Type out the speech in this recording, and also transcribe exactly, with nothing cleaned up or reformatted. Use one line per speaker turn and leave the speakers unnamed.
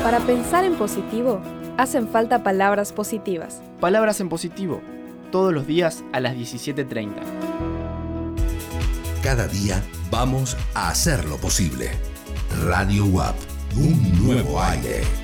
Para pensar en positivo, hacen falta palabras positivas.
Palabras en positivo, todos los días a las diecisiete treinta.
Cada día vamos a hacer lo posible. Radio U A P, un nuevo aire.